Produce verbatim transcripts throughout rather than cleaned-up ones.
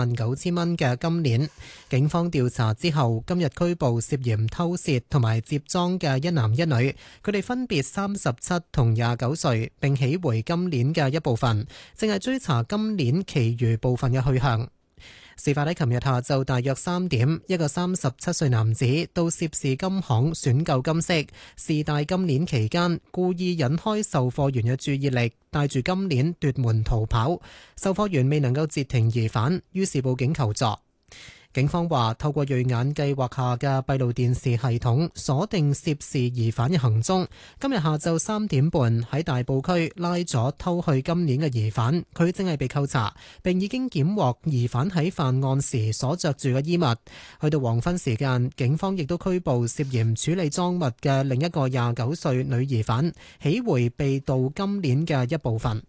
萬九千蚊嘅金鏈。警方調查之後，今日拘捕涉嫌偷竊同埋接贓嘅一男一女，佢哋分別三十七同廿九歲，並起回金鏈嘅一部分，正係追查金鏈其餘部分嘅去向。事發喺琴日下晝大約三點，一個三十七歲男子到涉事金行選購金飾，試戴金鏈期間故意引開售貨員嘅注意力，帶住金鏈奪門逃跑。售貨員未能夠截停疑犯，於是報警求助。警方話，透過銳眼計劃下嘅閉路電視系統鎖定涉事疑犯嘅行蹤。今日下晝三點半喺大埔區拉咗偷去金鏈嘅疑犯，佢正係被扣查，並已經檢獲疑犯喺犯案時所着住嘅衣物。去到黃昏時間，警方亦都拘捕涉嫌處理贓物嘅另一個廿九歲女疑犯，起回被盜金鏈嘅一部分。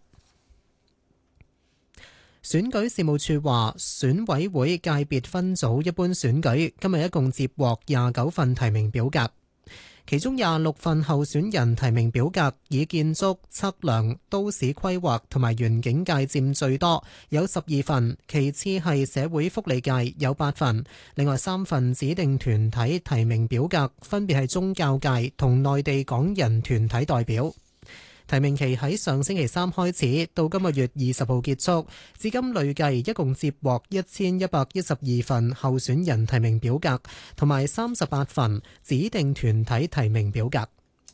選舉事務處話，選委會界別分組一般選舉今日一共接獲廿九份提名表格，其中廿六份候選人提名表格以建築、測量、都市規劃同埋園境界佔最多，有十二份，其次係社會福利界有八份，另外三份指定團體提名表格分別係宗教界同內地港人團體代表。提名期喺上星期三開始，到今個月二十號結束，至今累計一共接獲一千一百一十二份候選人提名表格，同埋三十八份指定團體提名表格。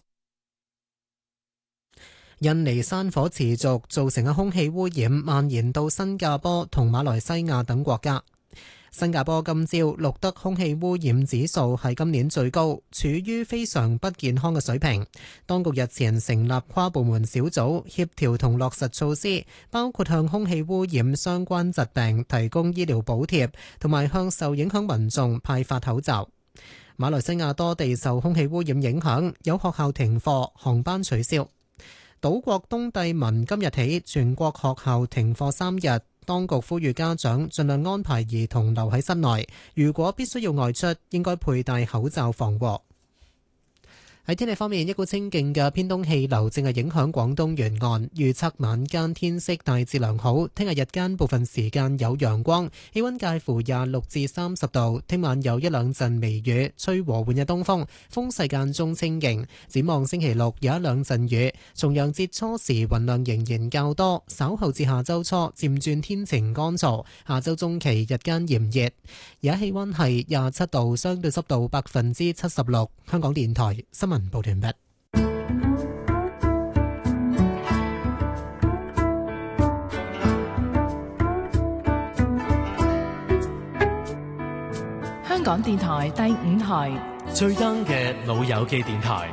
印尼山火持續造成嘅空氣污染蔓延到新加坡同馬來西亞等國家。新加坡今朝錄得空氣污染指數係今年最高，處於非常不健康嘅水平。當局日前成立跨部門小組，協調同落實措施，包括向空氣污染相關疾病提供醫療補貼，同埋向受影響民眾派發口罩。馬來西亞多地受空氣污染影響，有學校停課，航班取消。島國東帝汶今日起全國學校停課三日。當局呼籲家長盡量安排兒童留喺室內，如果必須要外出，應該佩戴口罩防禍。喺天氣方面，一股清勁嘅偏東氣流正係影響廣東沿岸，預測晚間天色大致良好，聽日日間部分時間有陽光，氣溫介乎廿六至三十度。聽晚有一兩陣微雨，吹和緩嘅東風，風勢間中清勁。展望星期六有一兩陣雨，重陽節初時雲量仍然較多，稍後至下周初漸轉天晴乾燥。下周中期日間炎熱，而家氣溫係廿七度，相對濕度百分之七十六。香港電台新聞報完畢。 香港電台第五台最 young 嘅老友記電台。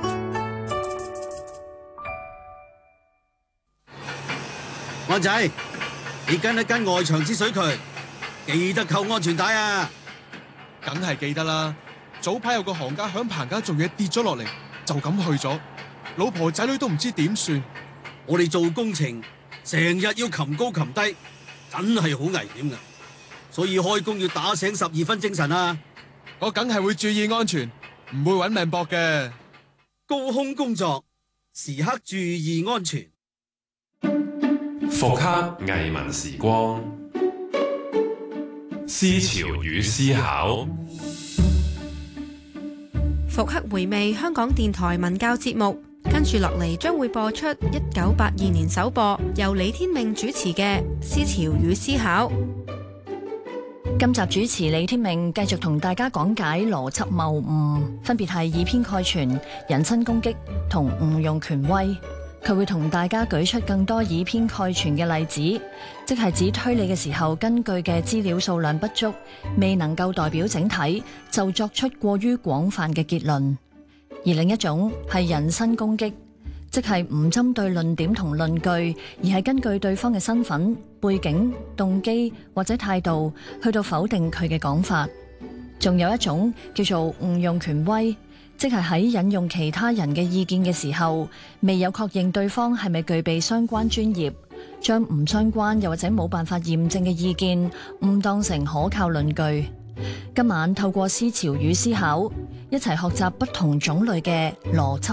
安仔，你跟一跟外牆之水渠，記得扣安全帶啊！ 梗係記得啦。早排有個行家響棚架做嘢跌咗落嚟，就咁去咗，老婆仔女都唔知點算。 我哋做工程成日要擒高擒低，真係好危險噶，所以開工要打醒十二分精神啊！ 我梗係會注意安全，唔會搵命搏嘅。 高空工作時刻注意安全。 復刻藝文時光，思潮與思考。 復刻回味香港電台文教節目，跟住落嚟將會播出一九八二年首播，由李天命主持嘅《思潮與思考》。 今集主持李天命繼續同大家講解邏輯謬誤，分別係以偏概全、人身攻擊同誤用權威。佢會同大家舉出更多以偏概全嘅例子，即係指推理嘅時候根據嘅資料數量不足，未能夠代表整體，就作出過於廣泛嘅結論。而另一種係人身攻擊，即係唔針對論點同論據，而係根據對方嘅身份、背景、動機或者態度去到否定佢嘅講法。仲有一種叫做誤用權威，即係喺引用其他人嘅意見嘅時候，未有確認對方係咪具備相關專業，將唔相關又或者冇辦法驗證嘅意見誤當成可靠論據。今晚透過思潮與思考，一齊學習不同種類嘅邏輯